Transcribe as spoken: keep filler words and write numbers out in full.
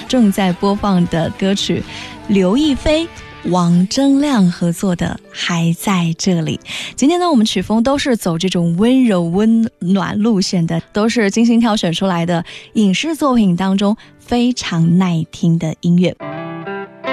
正在播放的歌曲，刘亦菲王铮亮合作的还在这里。今天呢，我们曲风都是走这种温柔温暖路线的，都是精心挑选出来的影视作品当中非常耐听的音乐。